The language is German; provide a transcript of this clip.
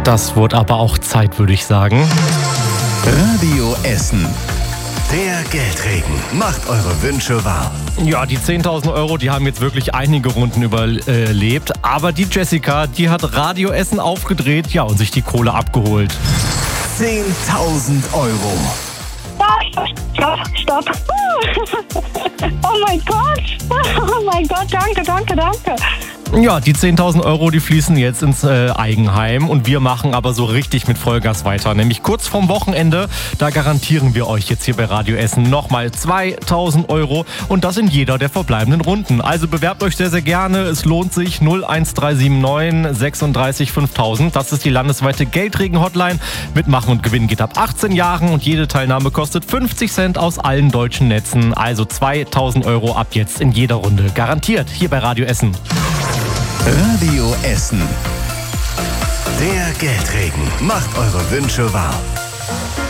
Das wurde aber auch Zeit, würde ich sagen. Radio Essen. Der Geldregen macht eure Wünsche wahr. Ja, die 10.000 Euro, die haben jetzt wirklich einige Runden überlebt. Aber die Jessica, die hat Radio Essen aufgedreht, ja, und sich die Kohle abgeholt. 10.000 Euro. Stopp. Oh mein Gott, danke. Ja, die 10.000 Euro, die fließen jetzt ins Eigenheim und wir machen aber so richtig mit Vollgas weiter. Nämlich kurz vorm Wochenende, da garantieren wir euch jetzt hier bei Radio Essen nochmal 2.000 Euro und das in jeder der verbleibenden Runden. Also bewerbt euch sehr, sehr gerne. Es lohnt sich. 01379 36 5000. Das ist die landesweite Geldregen-Hotline. Mitmachen und gewinnen geht ab 18 Jahren und jede Teilnahme kostet 50 Cent aus allen deutschen Netzen. Also 2.000 Euro ab jetzt in jeder Runde. Garantiert hier bei Radio Essen. Radio Essen. Der Geldregen macht eure Wünsche wahr.